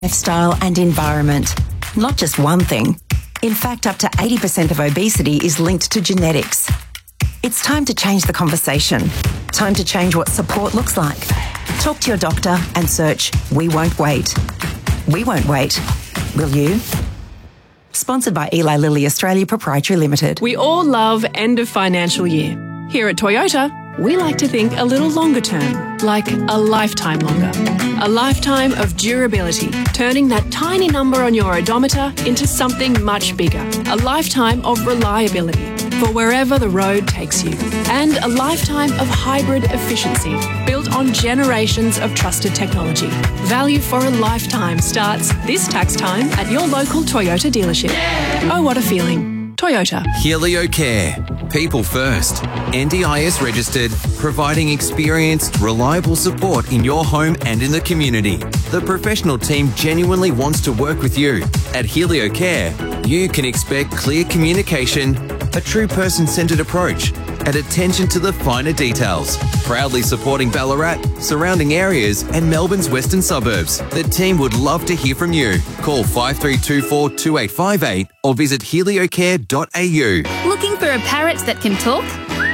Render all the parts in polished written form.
lifestyle and environment. Not just one thing. In fact, up to 80% of obesity is linked to genetics. It's time to change the conversation. Time to change what support looks like. Talk to your doctor and search We Won't Wait. We won't wait. Will you? Sponsored by Eli Lilly Australia Proprietary Limited. We all love end of financial year. Here at Toyota, we like to think a little longer term, like a lifetime longer. A lifetime of durability, turning that tiny number on your odometer into something much bigger. A lifetime of reliability for wherever the road takes you. And a lifetime of hybrid efficiency, built on generations of trusted technology. Value for a lifetime starts this tax time at your local Toyota dealership. Oh, what a feeling. Toyota. Helio Care. People first. NDIS registered, providing experienced, reliable support in your home and in the community. The professional team genuinely wants to work with you. At Helio Care, you can expect clear communication, a true person-centred approach, and attention to the finer details. Proudly supporting Ballarat, surrounding areas, and Melbourne's western suburbs. The team would love to hear from you. Call 5324 2858 or visit heliocare.au. Looking for a parrot that can talk?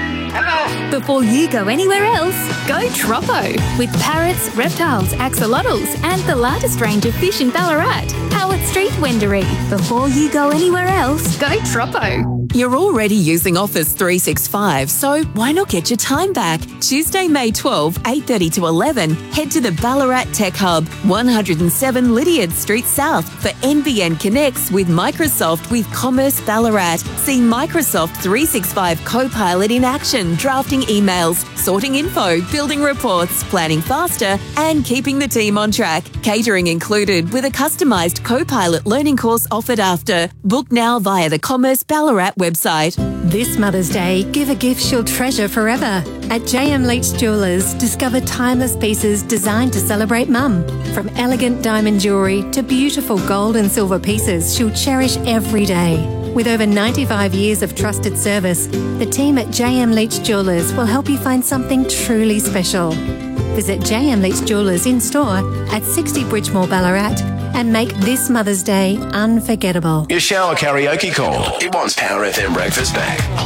Before you go anywhere else, go Troppo. With parrots, reptiles, axolotls, and the largest range of fish in Ballarat. Howard Street, Wendouree. Before you go anywhere else, go Troppo. You're already using Office 365, so why not get your time back? Tuesday, May 12, 8:30 to 11, head to the Ballarat Tech Hub, 107 Lydiard Street South for NBN Connects with Microsoft with Commerce Ballarat. See Microsoft 365 Copilot in action, drafting emails, sorting info, building reports, planning faster, and keeping the team on track. Catering included with a customised Copilot learning course offered after. Book now via the Commerce Ballarat website. This Mother's Day, give a gift she'll treasure forever. At JM Leach Jewellers, discover timeless pieces designed to celebrate Mum. From elegant diamond jewellery to beautiful gold and silver pieces she'll cherish every day. With over 95 years of trusted service, the team at JM Leach Jewellers will help you find something truly special. Visit JM Leach Jewellers in store at 60 Bridgemore, Ballarat, and make this Mother's Day unforgettable. Your shower karaoke called. It wants Power FM breakfast back.